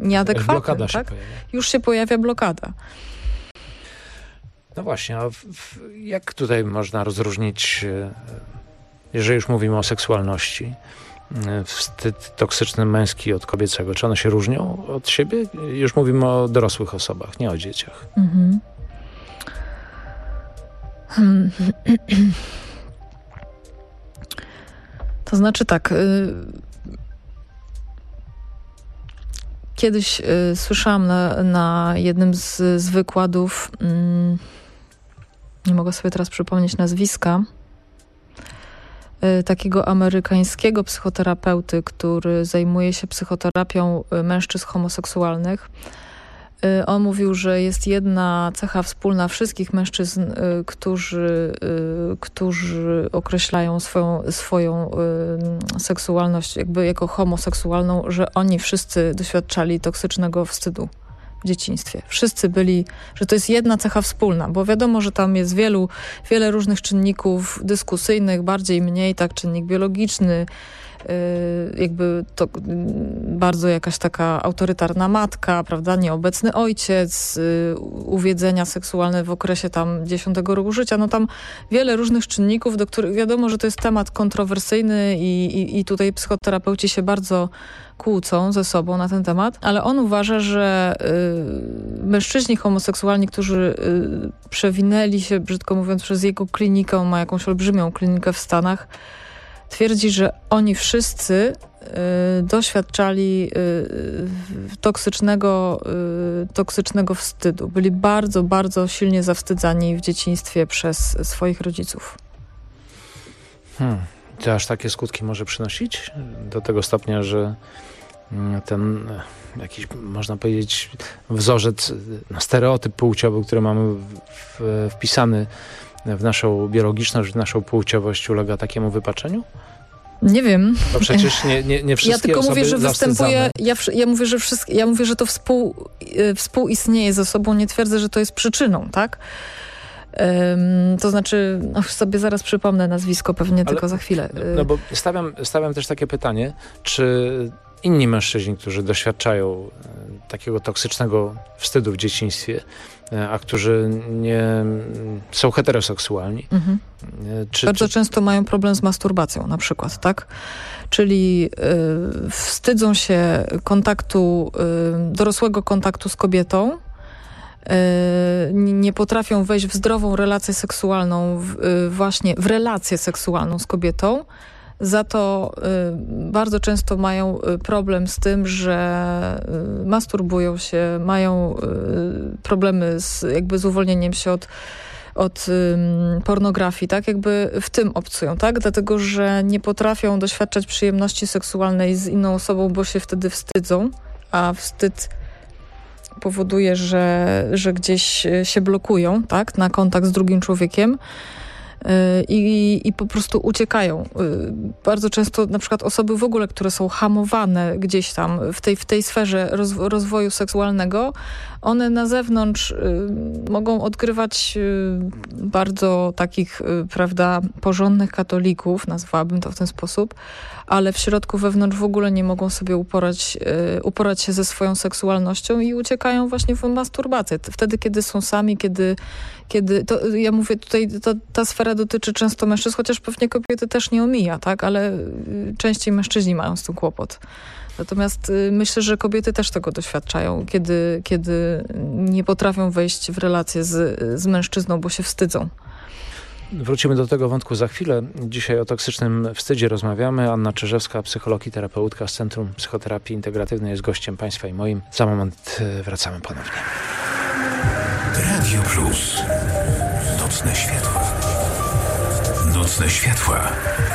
nieadekwatnym. Blokada się tak? pojawia. Już się pojawia blokada. No właśnie, a jak tutaj można rozróżnić, jeżeli już mówimy o seksualności, wstyd toksyczny męski od kobiecego? Czy one się różnią od siebie? Już mówimy o dorosłych osobach, nie o dzieciach. Mhm. To znaczy tak, kiedyś słyszałam na jednym z wykładów, nie mogę sobie teraz przypomnieć nazwiska, takiego amerykańskiego psychoterapeuty, który zajmuje się psychoterapią mężczyzn homoseksualnych. On mówił, że jest jedna cecha wspólna wszystkich mężczyzn, którzy określają swoją seksualność jakby jako homoseksualną, że oni wszyscy doświadczali toksycznego wstydu w dzieciństwie. Wszyscy byli, że to jest jedna cecha wspólna, bo wiadomo, że tam jest wiele różnych czynników dyskusyjnych, bardziej, mniej, tak, czynnik biologiczny, jakby to bardzo jakaś taka autorytarna matka, prawda, nieobecny ojciec, uwiedzenia seksualne w okresie tam 10 roku życia, no tam wiele różnych czynników, do których wiadomo, że to jest temat kontrowersyjny i tutaj psychoterapeuci się bardzo kłócą ze sobą na ten temat, ale on uważa, że mężczyźni homoseksualni, którzy przewinęli się, brzydko mówiąc, przez jego klinikę, on ma jakąś olbrzymią klinikę w Stanach, twierdzi, że oni wszyscy doświadczali toksycznego wstydu. Byli bardzo, bardzo silnie zawstydzani w dzieciństwie przez swoich rodziców. To aż takie skutki może przynosić? Do tego stopnia, że ten jakiś, można powiedzieć, wzorzec, stereotyp płciowy, który mamy wpisany w naszą biologiczność, w naszą płciowość, ulega takiemu wypaczeniu? Nie wiem. Bo przecież nie wszystkie ja tylko osoby mówię, że występuje. Ja mówię, że to współistnieje ze sobą. Nie twierdzę, że to jest przyczyną, tak? To znaczy, sobie zaraz przypomnę nazwisko, pewnie tylko za chwilę. No bo stawiam też takie pytanie, czy inni mężczyźni, którzy doświadczają takiego toksycznego wstydu w dzieciństwie, a którzy nie są heteroseksualni. Bardzo często mają problem z masturbacją na przykład, tak? Czyli wstydzą się dorosłego kontaktu z kobietą, nie potrafią wejść w zdrową relację seksualną, właśnie w relację seksualną z kobietą. Za to bardzo często mają problem z tym, że masturbują się, mają problemy z uwolnieniem się od pornografii, tak? Jakby w tym obcują, tak? Dlatego, że nie potrafią doświadczać przyjemności seksualnej z inną osobą, bo się wtedy wstydzą, a wstyd powoduje, że gdzieś się blokują, tak? Na kontakt z drugim człowiekiem. I po prostu uciekają. Bardzo często na przykład osoby w ogóle, które są hamowane gdzieś tam w tej sferze rozwoju seksualnego, one na zewnątrz mogą odgrywać bardzo takich, prawda, porządnych katolików, nazwałabym to w ten sposób, ale w środku wewnątrz w ogóle nie mogą sobie uporać się ze swoją seksualnością i uciekają właśnie w masturbację. Wtedy, kiedy są sami, kiedy to ja mówię tutaj, ta sfera dotyczy często mężczyzn, chociaż pewnie kobiety też nie omija, tak? Ale częściej mężczyźni mają z tym kłopot. Natomiast myślę, że kobiety też tego doświadczają, kiedy nie potrafią wejść w relację z mężczyzną, bo się wstydzą. Wrócimy do tego wątku za chwilę. Dzisiaj o toksycznym wstydzie rozmawiamy. Anna Czyżewska, psycholog i terapeutka z Centrum Psychoterapii Integratywnej, jest gościem Państwa i moim. Za moment wracamy ponownie. Radio Plus. Nocne światła. Nocne światła.